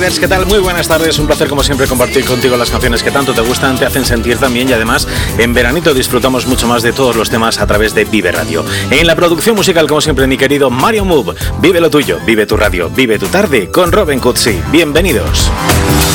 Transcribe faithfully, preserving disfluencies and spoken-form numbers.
Vibers, ¿qué tal? Muy buenas tardes, un placer como siempre compartir contigo las canciones que tanto te gustan, te hacen sentir también y además en veranito disfrutamos mucho más de todos los temas a través de Vive Radio. En la producción musical, como siempre, mi querido Mario Move, vive lo tuyo, vive tu radio, vive tu tarde con Robin Cutsi. Bienvenidos.